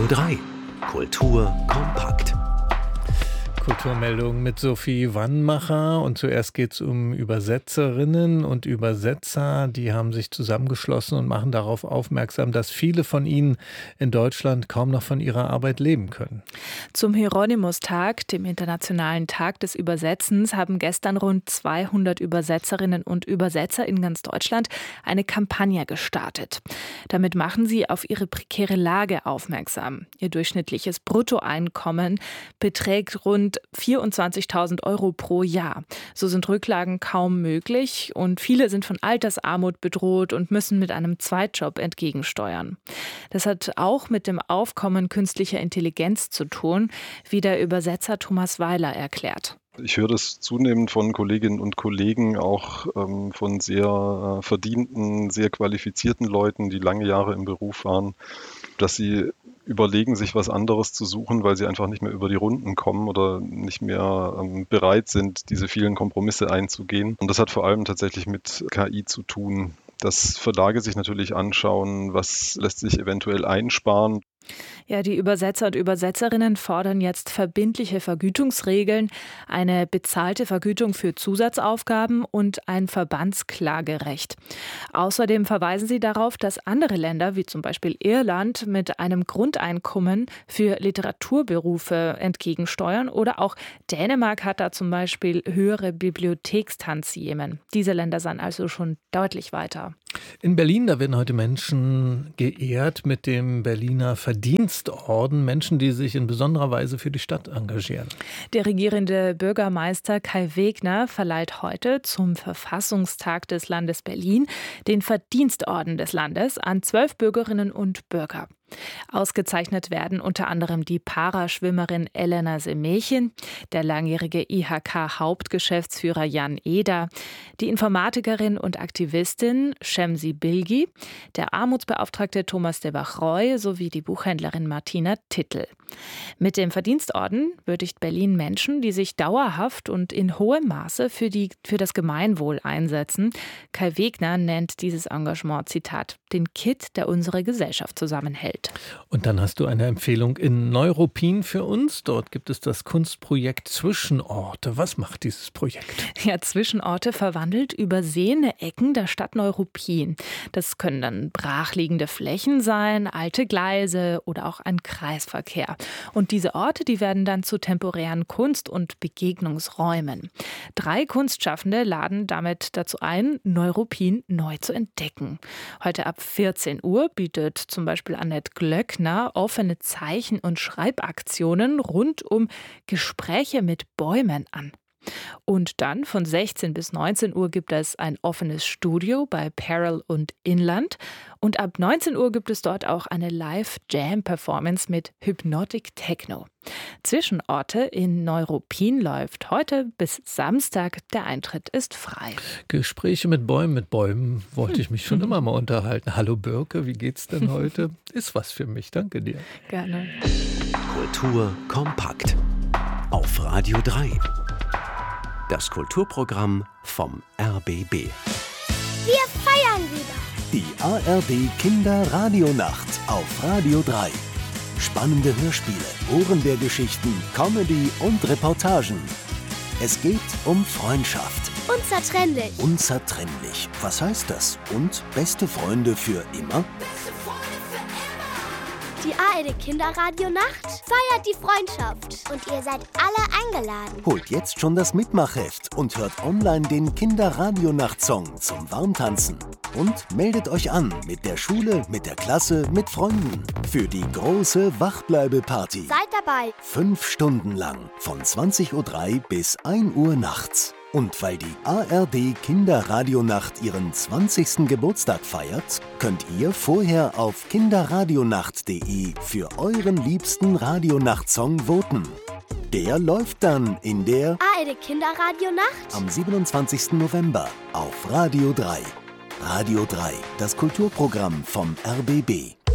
Radio 3. Kultur kompakt. Kulturmeldung mit Sophie Wannmacher. Und zuerst geht es um Übersetzerinnen und Übersetzer. Die haben sich zusammengeschlossen und machen darauf aufmerksam, dass viele von ihnen in Deutschland kaum noch von ihrer Arbeit leben können. Zum Hieronymus-Tag, dem Internationalen Tag des Übersetzens, haben gestern rund 200 Übersetzerinnen und Übersetzer in ganz Deutschland eine Kampagne gestartet. Damit machen sie auf ihre prekäre Lage aufmerksam. Ihr durchschnittliches Bruttoeinkommen beträgt rund 24.000 Euro pro Jahr. So sind Rücklagen kaum möglich und viele sind von Altersarmut bedroht und müssen mit einem Zweitjob entgegensteuern. Das hat auch mit dem Aufkommen künstlicher Intelligenz zu tun, wie der Übersetzer Thomas Weiler erklärt. Ich höre das zunehmend von Kolleginnen und Kollegen, auch von sehr verdienten, sehr qualifizierten Leuten, die lange Jahre im Beruf waren, dass sie überlegen, sich was anderes zu suchen, weil sie einfach nicht mehr über die Runden kommen oder nicht mehr bereit sind, diese vielen Kompromisse einzugehen. Und das hat vor allem tatsächlich mit KI zu tun, dass Verlage sich natürlich anschauen, was lässt sich eventuell einsparen. Ja, die Übersetzer und Übersetzerinnen fordern jetzt verbindliche Vergütungsregeln, eine bezahlte Vergütung für Zusatzaufgaben und ein Verbandsklagerecht. Außerdem verweisen sie darauf, dass andere Länder, wie zum Beispiel Irland, mit einem Grundeinkommen für Literaturberufe entgegensteuern, oder auch Dänemark hat da zum Beispiel höhere Bibliothekstantiemen. Diese Länder sind also schon deutlich weiter. In Berlin, da werden heute Menschen geehrt mit dem Berliner Verdienstorden, Menschen, die sich in besonderer Weise für die Stadt engagieren. Der regierende Bürgermeister Kai Wegner verleiht heute zum Verfassungstag des Landes Berlin den Verdienstorden des Landes an 12 Bürgerinnen und Bürger. Ausgezeichnet werden unter anderem die Paraschwimmerin Elena Semechin, der langjährige IHK-Hauptgeschäftsführer Jan Eder, die Informatikerin und Aktivistin Shemsi Bilgi, der Armutsbeauftragte Thomas de Wachroy sowie die Buchhändlerin Martina Tittel. Mit dem Verdienstorden würdigt Berlin Menschen, die sich dauerhaft und in hohem Maße für das Gemeinwohl einsetzen. Kai Wegner nennt dieses Engagement, Zitat, den Kitt, der unsere Gesellschaft zusammenhält. Und dann hast du eine Empfehlung in Neuruppin für uns. Dort gibt es das Kunstprojekt Zwischenorte. Was macht dieses Projekt? Ja, Zwischenorte verwandelt übersehene Ecken der Stadt Neuruppin. Das können dann brachliegende Flächen sein, alte Gleise oder auch ein Kreisverkehr. Und diese Orte, die werden dann zu temporären Kunst- und Begegnungsräumen. 3 Kunstschaffende laden damit dazu ein, Neuruppin neu zu entdecken. Heute ab 14 Uhr bietet zum Beispiel Annette Glöckner offene Zeichen- und Schreibaktionen rund um Gespräche mit Bäumen an. Und dann von 16 bis 19 Uhr gibt es ein offenes Studio bei Perel und Inland. Und ab 19 Uhr gibt es dort auch eine Live-Jam-Performance mit Hypnotic Techno. Zwischenorte in Neuruppin läuft heute bis Samstag. Der Eintritt ist frei. Gespräche mit Bäumen wollte ich mich schon immer mal unterhalten. Hallo Birke, wie geht's denn heute? Ist was für mich, danke dir. Gerne. Kultur kompakt. Auf Radio 3. Das Kulturprogramm vom RBB. Wir feiern wieder. Die ARD Kinderradionacht auf Radio 3. Spannende Hörspiele, Ohrenbärgeschichten, Comedy und Reportagen. Es geht um Freundschaft. Unzertrennlich. Unzertrennlich. Was heißt das? Und beste Freunde für immer? Die ARD Kinderradionacht feiert die Freundschaft. Und ihr seid alle eingeladen. Holt jetzt schon das Mitmachheft und hört online den Kinderradionacht-Song zum Warmtanzen. Und meldet euch an mit der Schule, mit der Klasse, mit Freunden. Für die große Wachbleibe-Party. Seid dabei. 5 Stunden lang. Von 20:03 Uhr bis 1 Uhr nachts. Und weil die ARD Kinderradionacht ihren 20. Geburtstag feiert, könnt ihr vorher auf kinderradionacht.de für euren liebsten Radionachtsong voten. Der läuft dann in der ARD Kinderradionacht am 27. November auf Radio 3. Radio 3, das Kulturprogramm vom RBB.